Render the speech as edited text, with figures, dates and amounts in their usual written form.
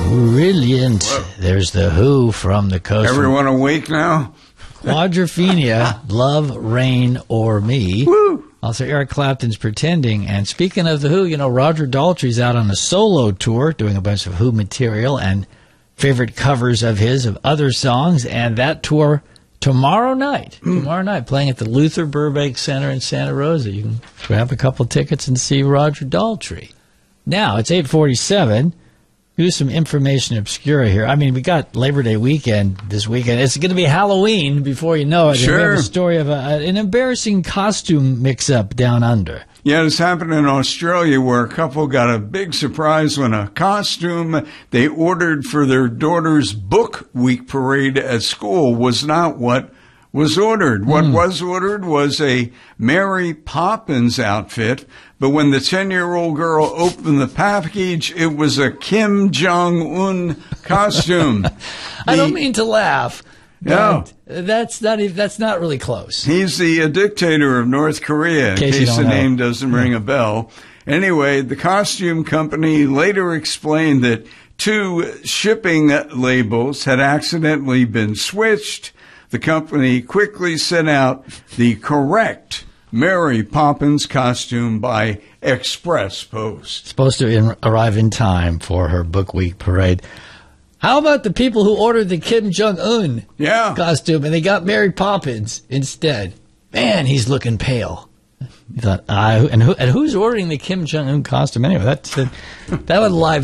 Brilliant. There's the Who from the coast. Everyone awake now? Quadrophenia, Love, Rain, or Me. Woo! Also, Eric Clapton's Pretending. And speaking of the Who, you know, Roger Daltrey's out on a solo tour doing a bunch of Who material and favorite covers of his of other songs. And that tour tomorrow night, playing at the Luther Burbank Center in Santa Rosa. You can grab a couple tickets and see Roger Daltrey. Now, it's 8:47. Do some information obscura here. I mean, we got Labor Day weekend this weekend. It's going to be Halloween before you know it. Sure. And we have a story of an embarrassing costume mix-up down under. Yeah, this happened in Australia where a couple got a big surprise when a costume they ordered for their daughter's book week parade at school was not what was ordered. What was ordered was a Mary Poppins outfit, but when the 10-year-old girl opened the package, it was a Kim Jong-un costume. I don't mean to laugh. No. That's not really close. He's the dictator of North Korea, in case the name doesn't ring a bell. Anyway, the costume company later explained that 2 shipping labels had accidentally been switched. The company quickly sent out the correct Mary Poppins costume by express post. Supposed to arrive in time for her book week parade. How about the people who ordered the Kim Jong-un costume and they got Mary Poppins instead? Man, he's looking pale. You thought, and who's ordering the Kim Jong-un costume anyway? That would liven